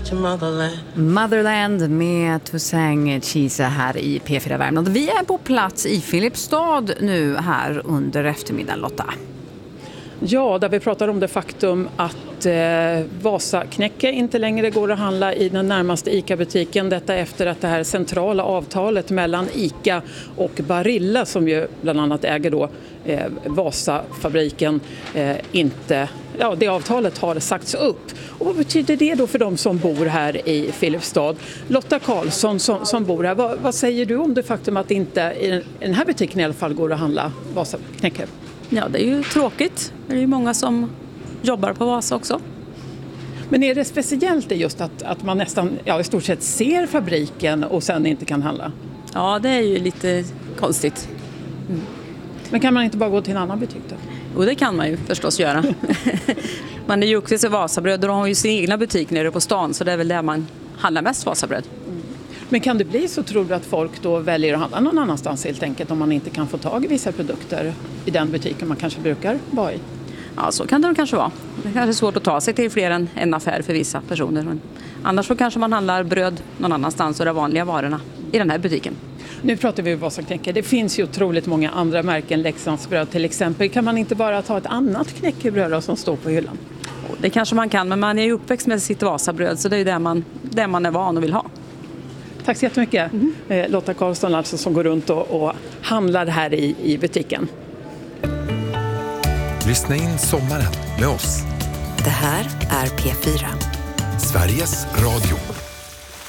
to motherland. Motherland med Toussaint Chisa här i P4 Värmland. Vi är på plats i Filipstad nu här under eftermiddagen, Lotta. Ja, där vi pratar om det faktum att Vasaknäcke inte längre går att handla i den närmaste ICA-butiken. Detta efter att det här centrala avtalet mellan ICA och Barilla, som ju bland annat äger då Vasafabriken, det avtalet har sagts upp. Och vad betyder det då för de som bor här i Filipstad? Lotta Karlsson som bor här, vad säger du om det faktum att inte i den här butiken i alla fall går att handla Vasaknäcke? Ja, det är ju tråkigt. Det är ju många som jobbar på Vasa också. Men är det speciellt just att man nästan i stort sett ser fabriken och sen inte kan handla? Ja, det är ju lite konstigt. Mm. Men kan man inte bara gå till en annan butik då? Jo, det kan man ju förstås göra. Man är ju också till Vasabröd och de har ju sin egna butik nere på stan, så det är väl där man handlar mest Vasabröd. Mm. Men kan det bli så, tror du, att folk då väljer att handla någon annanstans helt enkelt om man inte kan få tag i vissa produkter i den butiken man kanske brukar vara i? Ja, så kan det kanske vara. Det är kanske svårt att ta sig till fler än en affär för vissa personer. Men annars så kanske man handlar bröd någon annanstans och de vanliga varorna i den här butiken. Nu pratar vi om Vasaknäcke. Det finns ju otroligt många andra märken, Leksandsbröd till exempel. Kan man inte bara ta ett annat knäckebröd som står på hyllan? Det kanske man kan, men man är ju uppväxt med sitt Vasabröd, så det är ju det man är van och vill ha. Tack så jättemycket. Lotta Karlsson alltså, som går runt och handlar här i butiken. Lyssna in sommaren med oss. Det här är P4. Sveriges Radio.